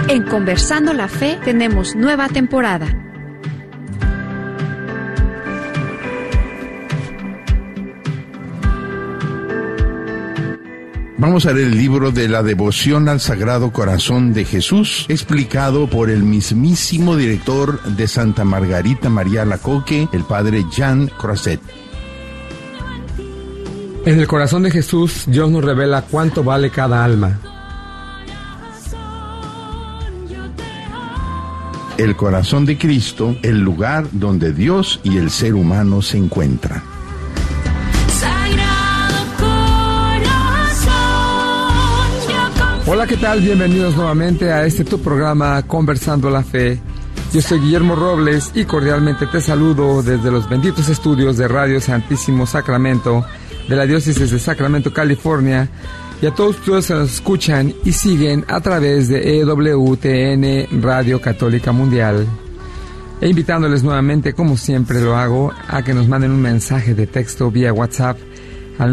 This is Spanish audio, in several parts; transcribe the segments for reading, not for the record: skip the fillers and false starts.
En Conversando la Fe tenemos nueva temporada. Vamos a leer el libro de la devoción al Sagrado Corazón de Jesús, explicado por el mismísimo director de Santa Margarita María Alacoque, el padre Jean Croiset. En el corazón de Jesús, Dios nos revela cuánto vale cada alma. El corazón de Cristo, el lugar donde Dios y el ser humano se encuentran. Hola, ¿qué tal? Bienvenidos nuevamente a tu programa Conversando la Fe. Yo soy Guillermo Robles y cordialmente te saludo desde los benditos estudios de Radio Santísimo Sacramento de la Diócesis de Sacramento, California, y a todos ustedes que nos escuchan y siguen a través de EWTN Radio Católica Mundial. E invitándoles nuevamente, como siempre lo hago, a que nos manden un mensaje de texto vía WhatsApp al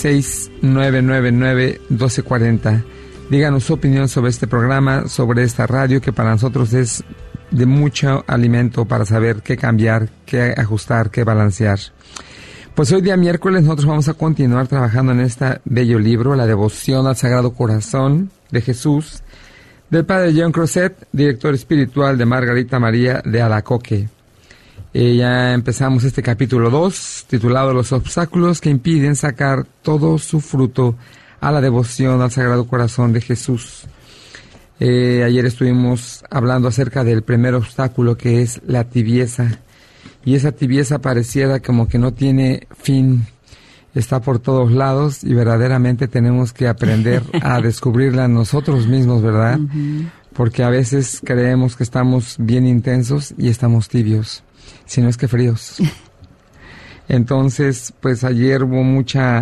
916-999-1240. Díganos su opinión sobre este programa, sobre esta radio, que para nosotros es de mucho alimento para saber qué cambiar, qué ajustar, qué balancear. Pues hoy día miércoles nosotros vamos a continuar trabajando en este bello libro, La devoción al Sagrado Corazón de Jesús, del padre Jean Croiset, director espiritual de Margarita María de Alacoque. Ya empezamos este capítulo 2, titulado Los obstáculos que impiden sacar todo su fruto a la devoción al Sagrado Corazón de Jesús. Ayer estuvimos hablando acerca del primer obstáculo, que es la tibieza. Y esa tibieza pareciera como que no tiene fin, está por todos lados, y verdaderamente tenemos que aprender a descubrirla nosotros mismos, ¿verdad? Porque a veces creemos que estamos bien intensos y estamos tibios, si no es que fríos. Entonces, pues ayer hubo mucha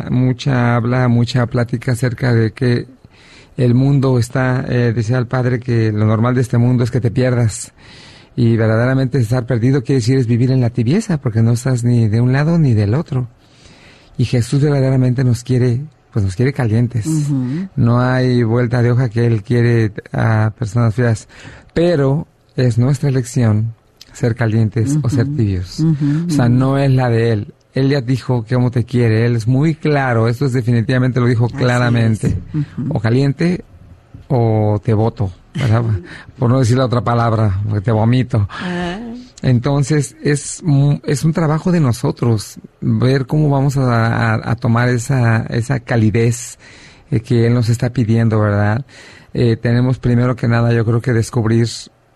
plática acerca de que el mundo está, decía el padre que lo normal de este mundo es que te pierdas. Y verdaderamente estar perdido quiere decir es vivir en la tibieza, porque no estás ni de un lado ni del otro. Y Jesús verdaderamente nos quiere calientes. No hay vuelta de hoja, que Él quiere a personas frías. Pero es nuestra elección ser calientes o ser tibios. O sea, no es la de Él. Él ya dijo cómo te quiere. Él es muy claro. Esto es definitivamente lo dijo claramente. O caliente o te boto, ¿verdad? Por no decir la otra palabra, porque te vomito. Entonces es un trabajo de nosotros ver cómo vamos a tomar esa calidez que Él nos está pidiendo, ¿verdad? Tenemos primero que nada, yo creo que descubrir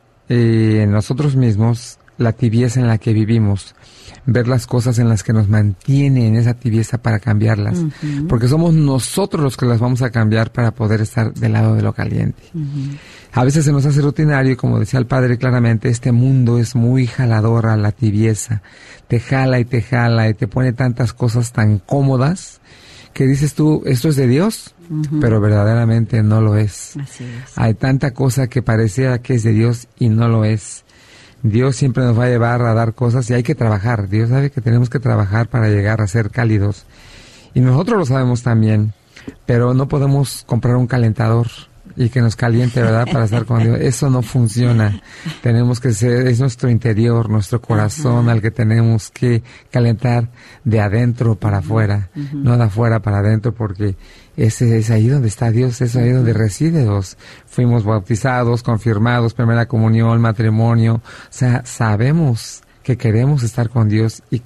en nosotros mismos la tibieza en la que vivimos, ver las cosas en las que nos mantiene en esa tibieza para cambiarlas, porque somos nosotros los que las vamos a cambiar para poder estar del lado de lo caliente. A veces se nos hace rutinario, y como decía el padre claramente, este mundo es muy jalador a la tibieza, te jala y te pone tantas cosas tan cómodas que dices tú, esto es de Dios, pero verdaderamente no lo es. Así es. Hay tanta cosa que parecía que es de Dios y no lo es. Dios siempre nos va a llevar a dar cosas y hay que trabajar. Dios sabe que tenemos que trabajar para llegar a ser cálidos. Y nosotros lo sabemos también, pero no podemos comprar un calentador y que nos caliente, ¿verdad? Para estar con Dios. Eso no funciona. Tenemos que ser, es nuestro interior, nuestro corazón al que tenemos que calentar de adentro para afuera, no de afuera para adentro, porque ese es ahí donde está Dios, es ahí donde reside Dios. Fuimos bautizados, confirmados, primera comunión, matrimonio. O sea, sabemos que queremos estar con Dios y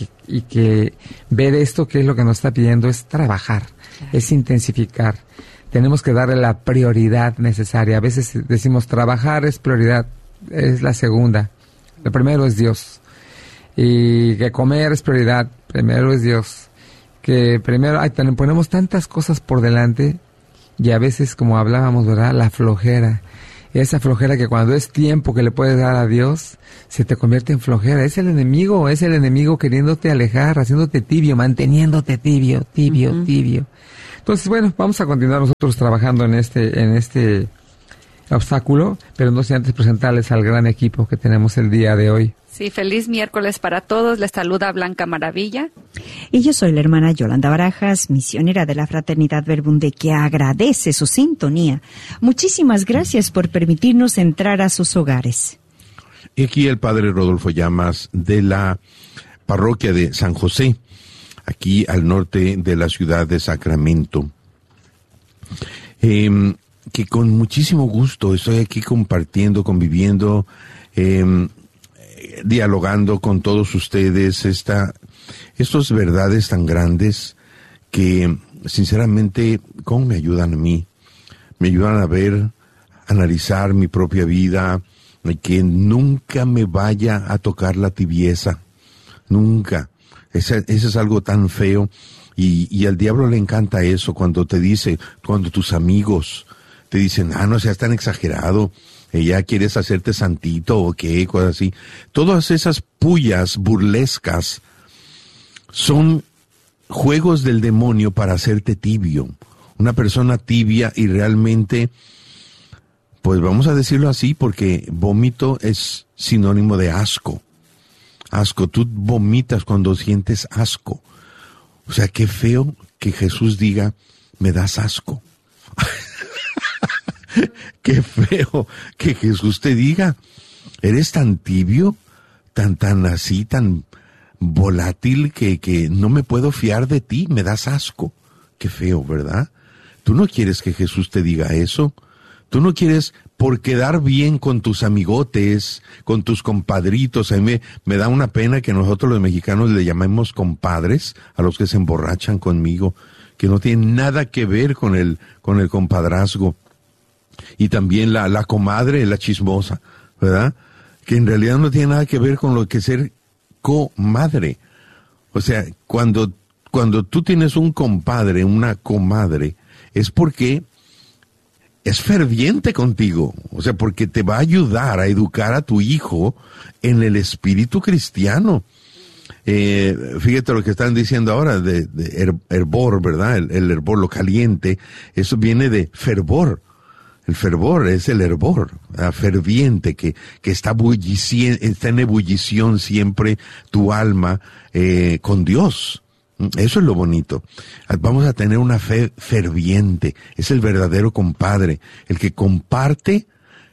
que ver esto, que es lo que nos está pidiendo, es trabajar, es intensificar. Tenemos que darle la prioridad necesaria. A veces decimos trabajar es prioridad, es la segunda. Lo primero es Dios. Y que comer es prioridad, primero es Dios. Que primero, ponemos tantas cosas por delante y a veces, como hablábamos, ¿verdad? La flojera. Esa flojera que cuando es tiempo que le puedes dar a Dios, se te convierte en flojera. Es el enemigo queriéndote alejar, haciéndote tibio, manteniéndote tibio. Entonces, bueno, vamos a continuar nosotros trabajando en este obstáculo, pero no sin antes presentarles al gran equipo que tenemos el día de hoy. Sí, feliz miércoles para todos. Les saluda Blanca Maravilla. Y yo soy la hermana Yolanda Barajas, misionera de la Fraternidad Verbunde, que agradece su sintonía. Muchísimas gracias por permitirnos entrar a sus hogares. Y aquí el padre Rodolfo Llamas, de la parroquia de San José, aquí al norte de la ciudad de Sacramento. Que con muchísimo gusto estoy aquí compartiendo, conviviendo, dialogando con todos ustedes estas verdades tan grandes que sinceramente, ¿cómo me ayudan a mí? Me ayudan a ver, analizar mi propia vida, que nunca me vaya a tocar la tibieza, nunca. Ese es algo tan feo y al diablo le encanta eso cuando tus amigos te dicen, no seas tan exagerado, ya quieres hacerte santito o qué, cosas así. Todas esas pullas burlescas son juegos del demonio para hacerte tibio. Una persona tibia y realmente, pues vamos a decirlo así, porque vómito es sinónimo de asco. Asco, tú vomitas cuando sientes asco. O sea, qué feo que Jesús diga, me das asco. Qué feo que Jesús te diga, eres tan tibio, tan así, tan volátil que no me puedo fiar de ti, me das asco. Qué feo, ¿verdad? Tú no quieres que Jesús te diga eso. Tú no quieres, por quedar bien con tus amigotes, con tus compadritos. A mí me da una pena que nosotros los mexicanos le llamemos compadres a los que se emborrachan conmigo, que no tienen nada que ver con el compadrazgo. Y también la comadre, la chismosa, ¿verdad? Que en realidad no tiene nada que ver con lo que es ser comadre. O sea, cuando tú tienes un compadre, una comadre, es porque es ferviente contigo. O sea, porque te va a ayudar a educar a tu hijo en el espíritu cristiano. Fíjate lo que están diciendo ahora de hervor, ¿verdad? El hervor, lo caliente, eso viene de fervor. El fervor es el hervor, ferviente, que está en ebullición siempre tu alma con Dios. Eso es lo bonito. Vamos a tener una fe ferviente. Es el verdadero compadre, el que comparte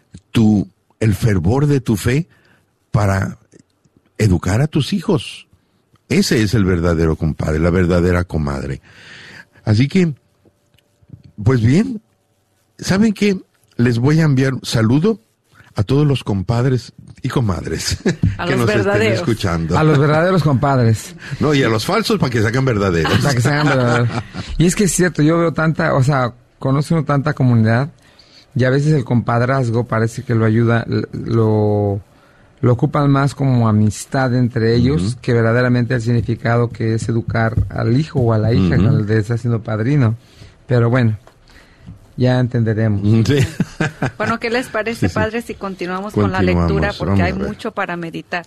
el fervor de tu fe para educar a tus hijos. Ese es el verdadero compadre, la verdadera comadre. Así que, pues bien, ¿saben qué? Les voy a enviar un saludo a todos los compadres y comadres que nos estén escuchando. A los verdaderos compadres. No, y a los falsos para que se hagan verdaderos. Para que se hagan verdaderos. Y es que es cierto, yo veo conozco uno tanta comunidad y a veces el compadrazgo parece que lo ayuda, lo ocupan más como amistad entre ellos que verdaderamente el significado que es educar al hijo o a la hija cuando le está siendo padrino. Pero bueno, ya entenderemos. Sí. Bueno, ¿qué les parece, padre, si continuamos con la lectura? Porque hay mucho para meditar.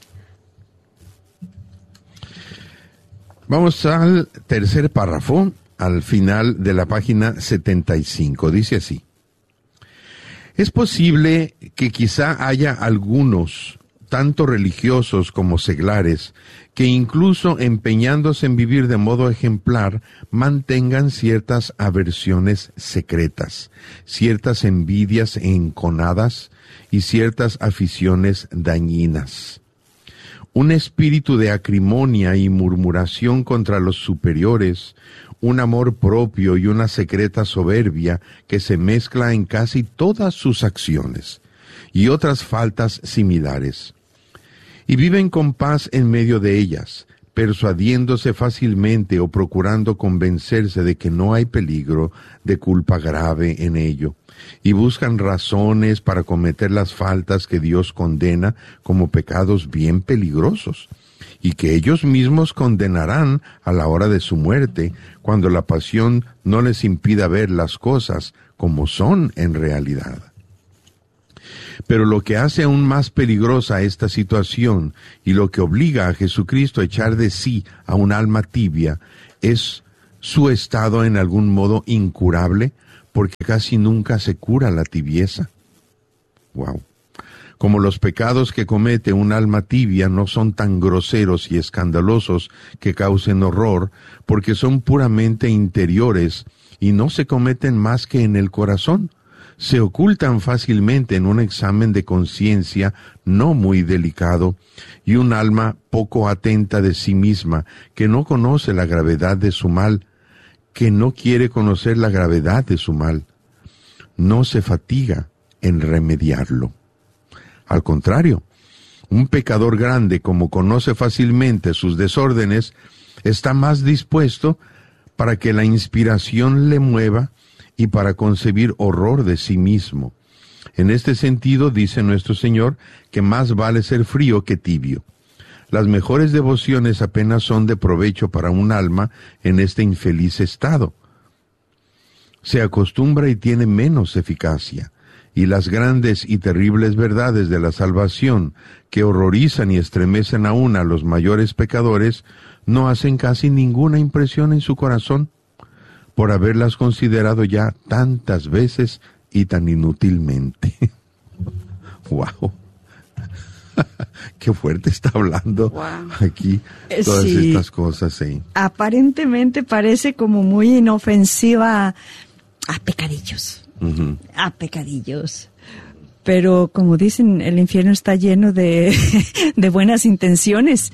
Vamos al tercer párrafo, al final de la página 75. Dice así: es posible que quizá haya algunos, tanto religiosos como seglares, que incluso empeñándose en vivir de modo ejemplar, mantengan ciertas aversiones secretas, ciertas envidias enconadas y ciertas aficiones dañinas. Un espíritu de acrimonia y murmuración contra los superiores, un amor propio y una secreta soberbia que se mezcla en casi todas sus acciones, y otras faltas similares. Y viven con paz en medio de ellas, persuadiéndose fácilmente o procurando convencerse de que no hay peligro de culpa grave en ello, y buscan razones para cometer las faltas que Dios condena como pecados bien peligrosos, y que ellos mismos condenarán a la hora de su muerte, cuando la pasión no les impida ver las cosas como son en realidad. Pero lo que hace aún más peligrosa esta situación y lo que obliga a Jesucristo a echar de sí a un alma tibia es su estado en algún modo incurable, porque casi nunca se cura la tibieza. Wow. Como los pecados que comete un alma tibia no son tan groseros y escandalosos que causen horror, porque son puramente interiores y no se cometen más que en el corazón, se ocultan fácilmente en un examen de conciencia no muy delicado, y un alma poco atenta de sí misma, que no conoce la gravedad de su mal, que no quiere conocer la gravedad de su mal, no se fatiga en remediarlo. Al contrario, un pecador grande, como conoce fácilmente sus desórdenes, está más dispuesto para que la inspiración le mueva y para concebir horror de sí mismo. En este sentido, dice nuestro Señor, que más vale ser frío que tibio. Las mejores devociones apenas son de provecho para un alma en este infeliz estado. Se acostumbra y tiene menos eficacia, y las grandes y terribles verdades de la salvación, que horrorizan y estremecen aún a los mayores pecadores, no hacen casi ninguna impresión en su corazón, por haberlas considerado ya tantas veces y tan inútilmente. ¡Wow! ¡Qué fuerte está hablando aquí todas estas cosas! Sí. Aparentemente parece como muy inofensiva a pecadillos. Uh-huh. A pecadillos. Pero como dicen, el infierno está lleno de buenas intenciones.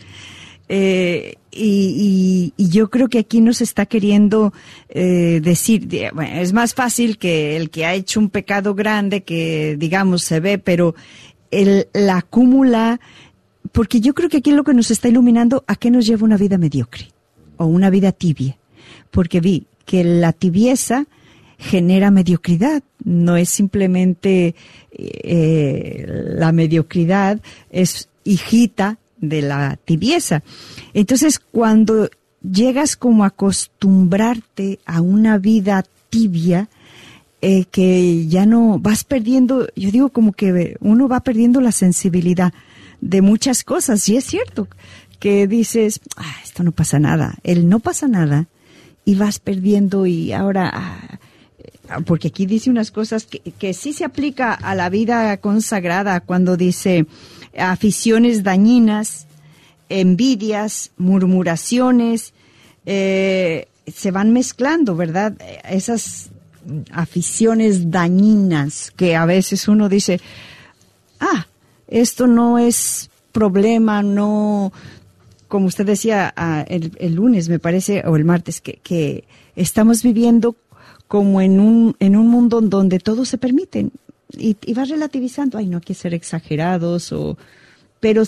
Y yo creo que aquí nos está queriendo decir, bueno, es más fácil que el que ha hecho un pecado grande que, digamos, se ve, pero la acumula, porque yo creo que aquí lo que nos está iluminando, ¿a qué nos lleva una vida mediocre? O una vida tibia. Porque vi que la tibieza genera mediocridad, no es simplemente la mediocridad, es hijita de la tibieza. Entonces, cuando llegas como a acostumbrarte a una vida tibia, que ya no vas perdiendo, yo digo como que uno va perdiendo la sensibilidad de muchas cosas, y es cierto que dices, esto no pasa nada, no pasa nada, y vas perdiendo, y ahora, porque aquí dice unas cosas que sí se aplica a la vida consagrada, cuando dice aficiones dañinas, envidias, murmuraciones, se van mezclando, ¿verdad? Esas aficiones dañinas que a veces uno dice, esto no es problema, no, como usted decía el lunes, me parece, o el martes, que estamos viviendo como en un mundo donde todo se permite, y vas relativizando, no hay que ser exagerados, pero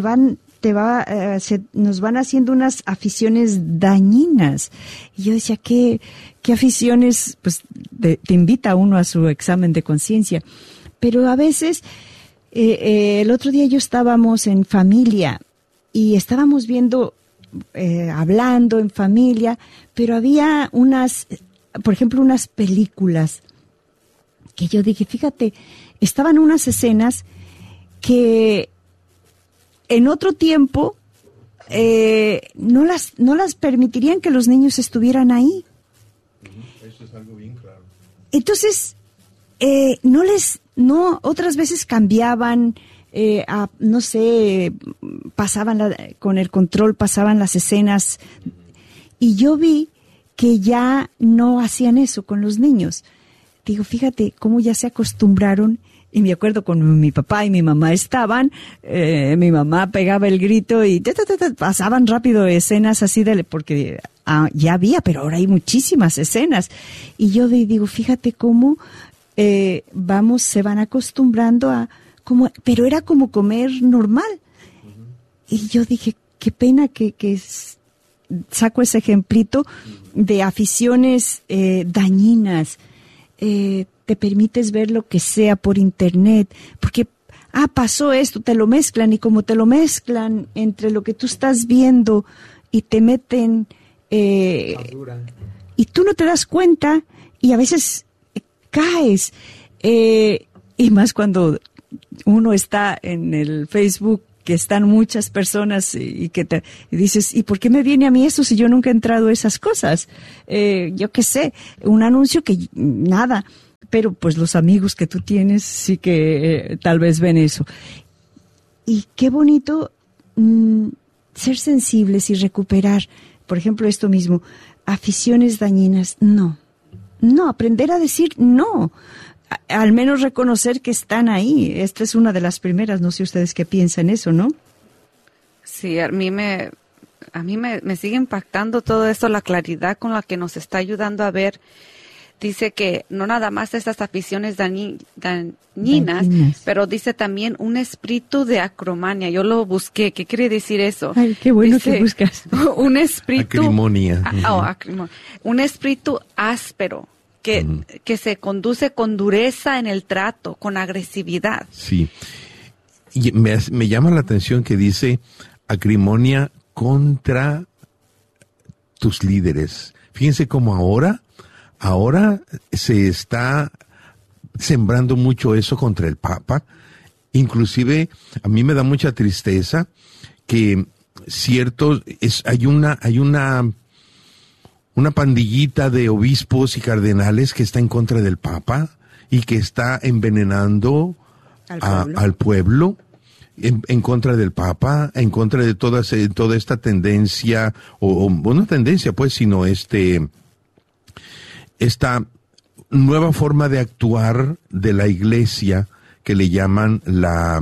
nos van haciendo unas aficiones dañinas. Y yo decía, ¿qué aficiones? Pues te invita uno a su examen de conciencia. Pero a veces, el otro día estábamos en familia y estábamos viendo, hablando en familia, pero había por ejemplo, unas películas que yo dije, fíjate, estaban unas escenas que en otro tiempo no las permitirían que los niños estuvieran ahí. Eso es algo bien claro. Entonces, otras veces cambiaban, no sé, pasaban con el control, pasaban las escenas, y yo vi que ya no hacían eso con los niños. Digo, fíjate cómo ya se acostumbraron. Y me acuerdo cuando mi papá y mi mamá estaban, mi mamá pegaba el grito y pasaban rápido escenas así porque ya había, pero ahora hay muchísimas escenas. Y yo digo, fíjate cómo se van acostumbrando pero era como comer normal. Uh-huh. Y yo dije, qué pena que saco ese ejemplito de aficiones dañinas. Te permites ver lo que sea por internet, porque pasó esto, te lo mezclan, y como te lo mezclan entre lo que tú estás viendo y te meten y tú no te das cuenta, y a veces caes, y más cuando uno está en el Facebook, que están muchas personas y dices, ¿y por qué me viene a mí eso si yo nunca he entrado a esas cosas? Yo qué sé, un anuncio que nada. pero pues los amigos que tú tienes sí que tal vez ven eso. Y qué bonito ser sensibles y recuperar, por ejemplo, esto mismo, aficiones dañinas, no, aprender a decir no, al menos reconocer que están ahí. Esta es una de las primeras, no sé ustedes qué piensan eso, ¿no? Sí, a mí me sigue impactando todo esto, la claridad con la que nos está ayudando a ver. Dice que no nada más estas aficiones dañinas, pero dice también un espíritu de acrimania. Yo lo busqué. ¿Qué quiere decir eso? Ay, qué bueno que buscas. Un espíritu... Acrimonia. Un espíritu áspero que se conduce con dureza en el trato, con agresividad. Sí. Y me llama la atención que dice acrimonia contra tus líderes. Fíjense cómo ahora se está sembrando mucho eso contra el Papa. Inclusive a mí me da mucha tristeza que hay una pandillita de obispos y cardenales que está en contra del Papa y que está envenenando al pueblo. En contra del Papa, en contra de toda esta tendencia, o no tendencia pues, sino esta nueva forma de actuar de la Iglesia que le llaman la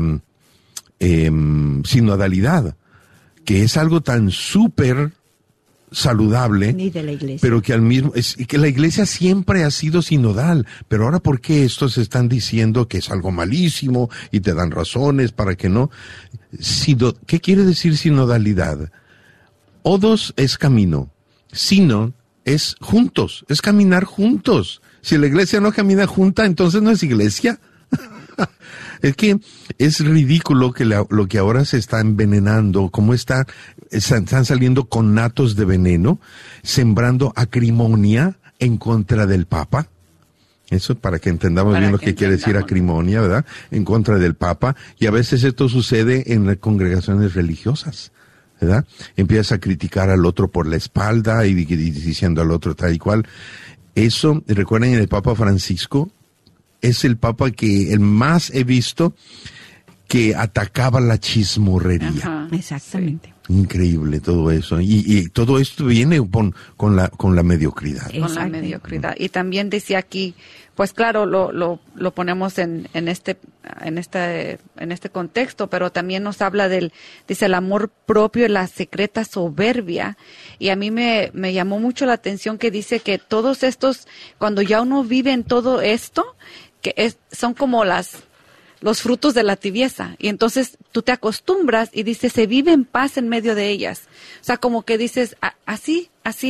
sinodalidad, que es algo tan súper saludable, ni de la Iglesia, pero que que la Iglesia siempre ha sido sinodal, pero ahora ¿por qué estos están diciendo que es algo malísimo y te dan razones para que no? ¿Qué quiere decir sinodalidad? Odos es camino, sino es juntos, es caminar juntos. Si la Iglesia no camina junta, entonces no es Iglesia. Es que es ridículo que lo que ahora se está envenenando, cómo están saliendo conatos de veneno, sembrando acrimonia en contra del Papa. Eso para que entendamos bien lo que quiere decir acrimonia, ¿verdad? En contra del Papa. Y a veces esto sucede en las congregaciones religiosas, ¿verdad? Empiezas a criticar al otro por la espalda y diciendo al otro tal y cual. Eso, recuerden, el Papa Francisco es el Papa que el más he visto que atacaba la chismorrería. Ajá, exactamente. Sí. Increíble todo eso. Y todo esto viene con la mediocridad. Con la mediocridad. Y también decía aquí, pues claro, lo ponemos en este contexto, pero también nos habla dice el amor propio y la secreta soberbia. Y a mí me llamó mucho la atención que dice que todos estos, cuando ya uno vive en todo esto, son como los frutos de la tibieza, y entonces tú te acostumbras y dices, se vive en paz en medio de ellas. O sea, como que dices, así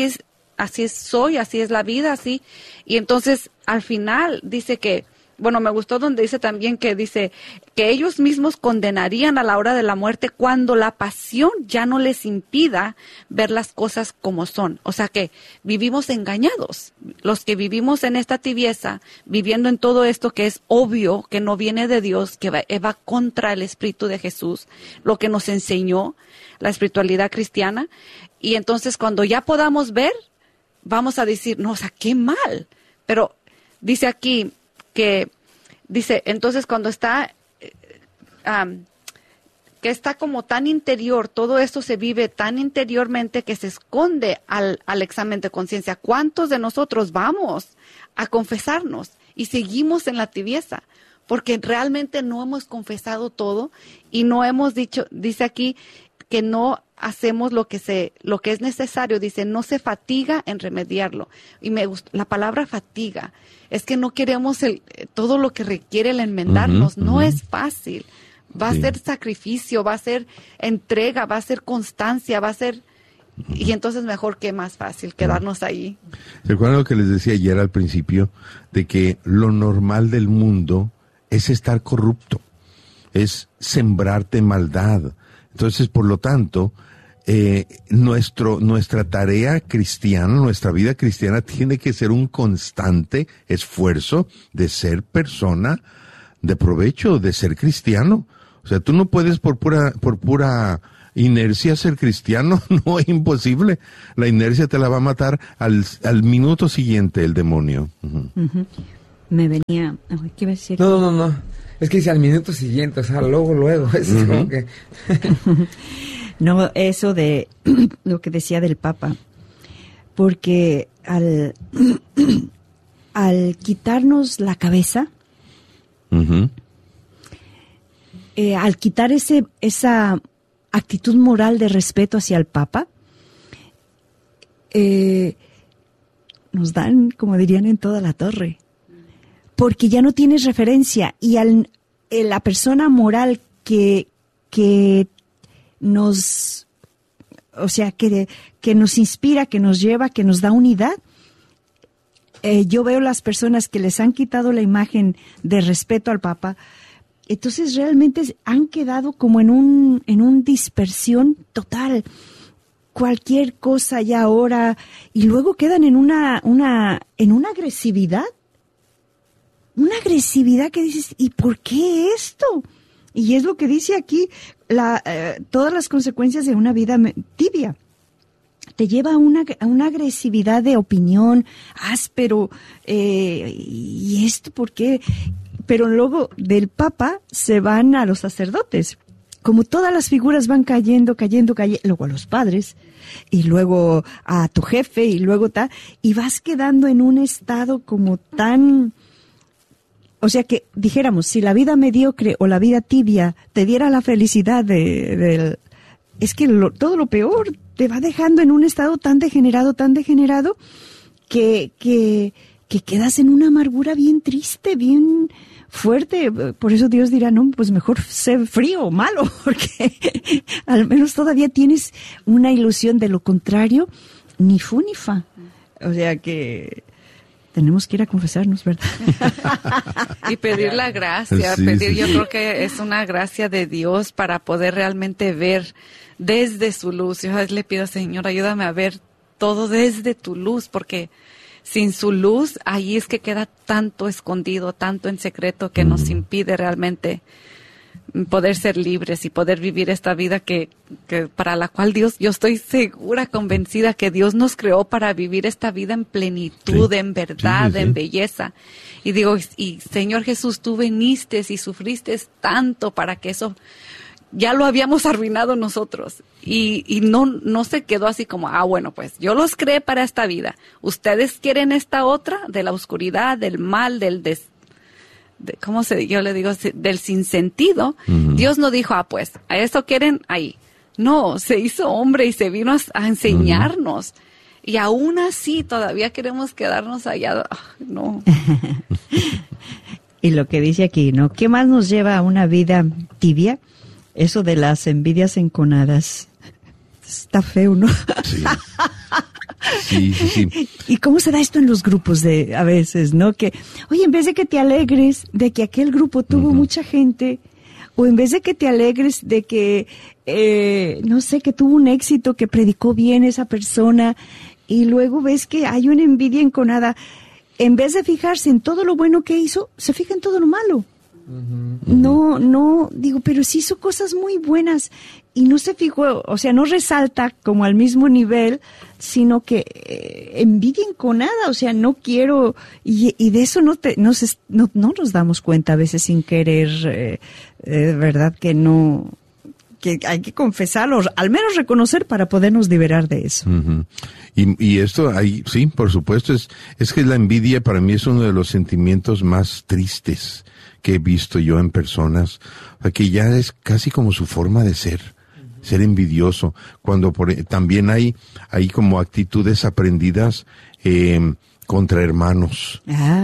es la vida, así. Y entonces, al final, dice que, bueno, me gustó donde dice también que dice que ellos mismos condenarían a la hora de la muerte cuando la pasión ya no les impida ver las cosas como son. O sea que vivimos engañados. Los que vivimos en esta tibieza, viviendo en todo esto que es obvio, que no viene de Dios, que va contra el Espíritu de Jesús, lo que nos enseñó la espiritualidad cristiana. Y entonces cuando ya podamos ver, vamos a decir, no, o sea, qué mal. Pero dice aquí, que dice, entonces cuando está, que está como tan interior, todo esto se vive tan interiormente que se esconde al examen de conciencia. ¿Cuántos de nosotros vamos a confesarnos y seguimos en la tibieza? Porque realmente no hemos confesado todo y no hemos dicho, dice aquí, que no hacemos lo que es necesario, dice, no se fatiga en remediarlo. Y me gusta la palabra fatiga, es que no queremos todo lo que requiere el enmendarnos, no es fácil. Va a ser sacrificio, va a ser entrega, va a ser constancia, va a ser... Y entonces mejor que más fácil quedarnos ahí. ¿Recuerdan lo que les decía ayer al principio? De que lo normal del mundo es estar corrupto, es sembrarte maldad. Entonces, por lo tanto, nuestra tarea cristiana, nuestra vida cristiana tiene que ser un constante esfuerzo de ser persona de provecho, de ser cristiano. O sea, tú no puedes por pura inercia ser cristiano, no, es imposible. La inercia te la va a matar al minuto siguiente el demonio. me venía... ¿Qué iba a decir? No. Es que dice al minuto siguiente, o sea, luego. Es como que... No, eso de lo que decía del Papa. Porque al quitarnos la cabeza, al quitar esa actitud moral de respeto hacia el Papa, nos dan, como dirían, en toda la torre. Porque ya no tienes referencia y la persona moral que nos, o sea, que nos inspira, que nos lleva, que nos da unidad. Yo veo las personas que les han quitado la imagen de respeto al Papa, entonces realmente han quedado como en un dispersión total. Cualquier cosa ya ahora, y luego quedan en una agresividad. Una agresividad que dices, ¿y por qué esto? Y es lo que dice aquí, todas las consecuencias de una vida tibia. Te lleva a una agresividad de opinión, áspero, ¿y esto por qué? Pero luego del Papa se van a los sacerdotes. Como todas las figuras van cayendo, luego a los padres, y luego a tu jefe, y luego y vas quedando en un estado como tan... O sea que, dijéramos, si la vida mediocre o la vida tibia te diera la felicidad es que todo lo peor te va dejando en un estado tan degenerado, que quedas en una amargura bien triste, bien fuerte. Por eso Dios dirá, no, pues mejor sé frío o malo, porque al menos todavía tienes una ilusión. De lo contrario, ni fu ni fa. O sea que... tenemos que ir a confesarnos, ¿verdad? Y pedir la gracia, Sí. yo creo que es una gracia de Dios para poder realmente ver desde su luz. Yo le pido, Señor, ayúdame a ver todo desde tu luz, porque sin su luz, ahí es que queda tanto escondido, tanto en secreto, que nos impide realmente poder ser libres y poder vivir esta vida que para la cual Dios, yo estoy segura, convencida que Dios nos creó para vivir esta vida en plenitud, en verdad, en belleza. Y digo, y Señor Jesús, tú viniste y sufriste tanto para que eso ya lo habíamos arruinado nosotros. Y no se quedó así como, bueno, pues yo los creé para esta vida. Ustedes quieren esta otra, de la oscuridad, del mal, yo le digo, del sinsentido. Dios no dijo, pues, a eso quieren ahí. No, se hizo hombre y se vino a enseñarnos. Y aún así todavía queremos quedarnos allá. No. Y lo que dice aquí, ¿no? ¿Qué más nos lleva a una vida tibia? Eso de las envidias enconadas. Está feo, ¿no? Sí. Sí. ¿Y cómo se da esto en los grupos a veces, no? Que, oye, en vez de que te alegres de que aquel grupo tuvo mucha gente, o en vez de que te alegres de que, no sé, que tuvo un éxito, que predicó bien esa persona, y luego ves que hay una envidia enconada, en vez de fijarse en todo lo bueno que hizo, se fija en todo lo malo. No, digo, pero sí hizo cosas muy buenas y no se fijó, o sea, no resalta como al mismo nivel, sino que envidia enconada, o sea, no quiero, y de eso no nos damos cuenta a veces sin querer, verdad que no, que hay que confesarlo, al menos reconocer para podernos liberar de eso. Y esto ahí, sí, por supuesto, es que la envidia para mí es uno de los sentimientos más tristes que he visto yo en personas, que ya es casi como su forma de ser envidioso, cuando también hay como actitudes aprendidas contra hermanos.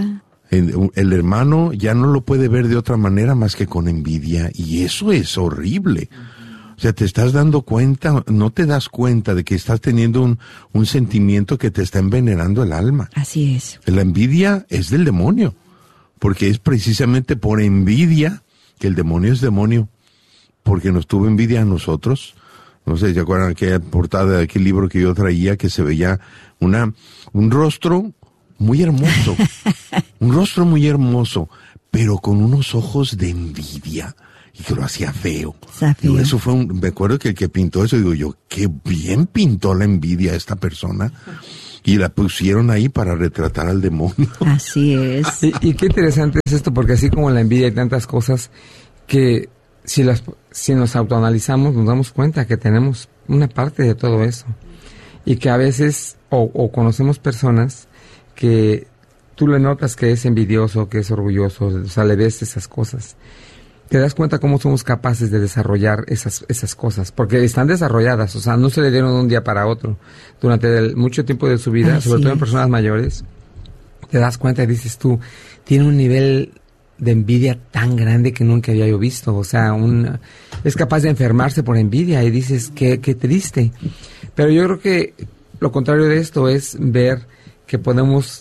El hermano ya no lo puede ver de otra manera más que con envidia, y eso es horrible. O sea, te estás dando cuenta, no te das cuenta de que estás teniendo un sentimiento que te está envenenando el alma. Así es. La envidia es del demonio, porque es precisamente por envidia que el demonio es demonio, porque nos tuvo envidia a nosotros. No sé, ¿se acuerdan aquella portada de aquel libro que yo traía, que se veía un rostro muy hermoso, un rostro muy hermoso, pero con unos ojos de envidia, y que lo hacía feo. Digo, eso fue me acuerdo que el que pintó eso, digo yo, qué bien pintó la envidia a esta persona. y la pusieron ahí para retratar al demonio. Así es. Y qué interesante es esto, porque así como en la envidia hay tantas cosas que si nos autoanalizamos nos damos cuenta que tenemos una parte de todo eso. Y que a veces, o conocemos personas que tú le notas que es envidioso, que es orgulloso, o sea, le ves esas cosas. Te das cuenta cómo somos capaces de desarrollar esas cosas, porque están desarrolladas, o sea, no se le dieron de un día para otro. Durante mucho tiempo de su vida, sobre todo en personas mayores, te das cuenta y dices tú, tiene un nivel de envidia tan grande que nunca había yo visto. O sea, es capaz de enfermarse por envidia y dices, qué triste. Pero yo creo que lo contrario de esto es ver que podemos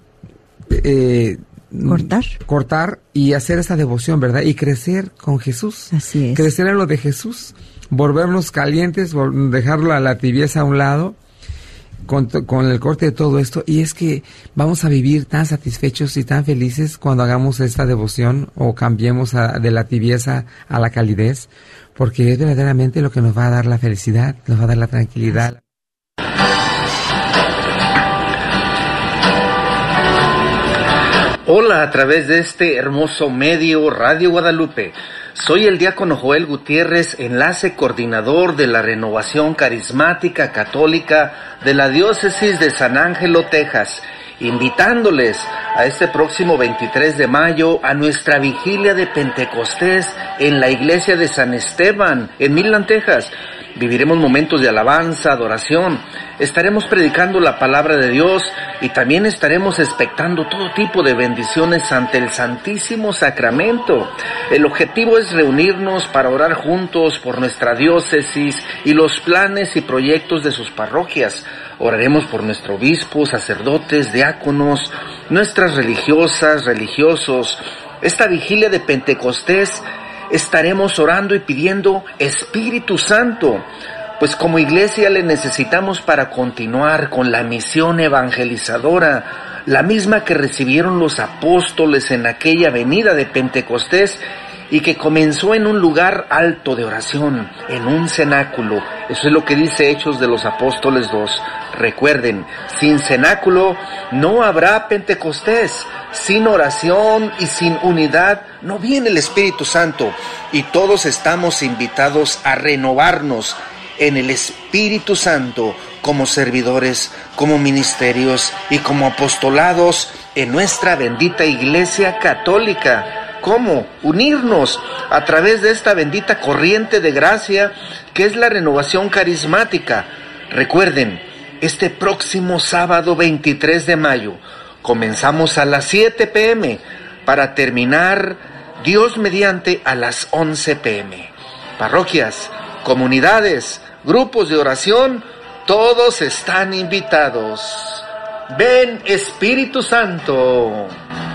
cortar y hacer esa devoción, ¿verdad? Y crecer con Jesús. Así es. Crecer en lo de Jesús, volvernos calientes, dejar la tibieza a un lado con el corte de todo esto. Y es que vamos a vivir tan satisfechos y tan felices cuando hagamos esta devoción o cambiemos de la tibieza a la calidez, porque es verdaderamente lo que nos va a dar la felicidad, nos va a dar la tranquilidad. Hola, a través de este hermoso medio Radio Guadalupe. Soy el diácono Joel Gutiérrez, enlace coordinador de la Renovación Carismática Católica de la Diócesis de San Ángelo, Texas, invitándoles a este próximo 23 de mayo a nuestra vigilia de Pentecostés en la iglesia de San Esteban, en Midland, Texas. Viviremos momentos de alabanza, adoración, estaremos predicando la palabra de Dios y también estaremos expectando todo tipo de bendiciones ante el Santísimo Sacramento. El objetivo es reunirnos para orar juntos por nuestra diócesis y los planes y proyectos de sus parroquias. Oraremos por nuestro obispo, sacerdotes, diáconos, nuestras religiosas, religiosos. Esta vigilia de Pentecostés estaremos orando y pidiendo Espíritu Santo, pues como iglesia le necesitamos para continuar con la misión evangelizadora, la misma que recibieron los apóstoles en aquella venida de Pentecostés y que comenzó en un lugar alto de oración, en un cenáculo. Eso es lo que dice Hechos de los Apóstoles 2. Recuerden, sin cenáculo no habrá Pentecostés. Sin oración y sin unidad no viene el Espíritu Santo. Y todos estamos invitados a renovarnos en el Espíritu Santo como servidores, como ministerios y como apostolados en nuestra bendita Iglesia Católica. ¿Cómo? Unirnos a través de esta bendita corriente de gracia que es la renovación carismática. Recuerden, este próximo sábado 23 de mayo comenzamos a las 7 p.m. para terminar, Dios mediante, a las 11 p.m. Parroquias, comunidades, grupos de oración, todos están invitados. Ven, Espíritu Santo.